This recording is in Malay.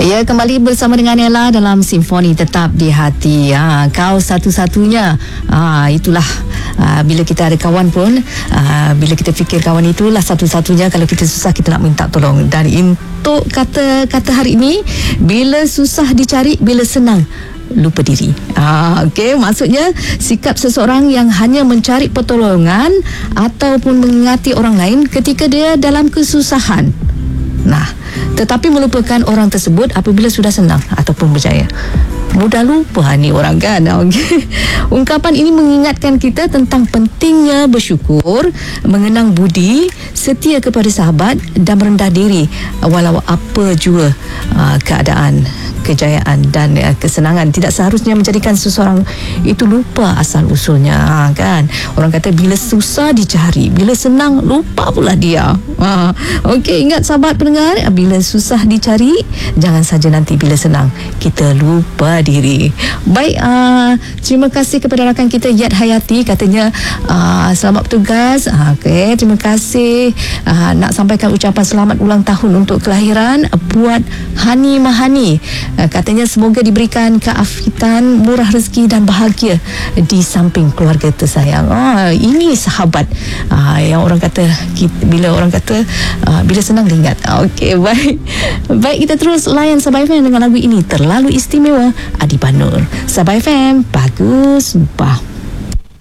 Ya, kembali bersama dengan Ella dalam Simfoni Tetap di Hati. Kau satu-satunya. Itulah bila kita ada kawan pun, bila kita fikir kawan itulah satu-satunya. Kalau kita susah, kita nak minta tolong. Dan untuk kata hari ini, bila susah dicari, bila senang lupa diri. Okey, maksudnya sikap seseorang yang hanya mencari pertolongan ataupun mengingati orang lain ketika dia dalam kesusahan. Tetapi melupakan orang tersebut apabila sudah senang ataupun berjaya. Mudah lupa ni orang kan. Okay. Ungkapan ini mengingatkan kita tentang pentingnya bersyukur, mengenang budi, setia kepada sahabat dan merendah diri walau apa jua keadaan, kejayaan dan kesenangan. Tidak seharusnya menjadikan seseorang itu lupa asal usulnya kan. Orang kata bila susah dicari, bila senang lupa pula dia. Okey, ingat sahabat pendengar, bila susah dicari, jangan saja nanti bila senang kita lupa diri. Baik, terima kasih kepada rakan kita Yat Hayati, katanya selamat bertugas. Okey, terima kasih. Nak sampaikan ucapan selamat ulang tahun untuk kelahiran buat Hani Mahani. Katanya semoga diberikan keafiatan, murah rezeki dan bahagia di samping keluarga tersayang. Ini sahabat yang orang kata bila orang kata bila senang diingat. Okey, baik, kita terus layan Sabah FM dengan lagu ini, Terlalu Istimewa, Adi Banur. Sabah FM, bagus, bah.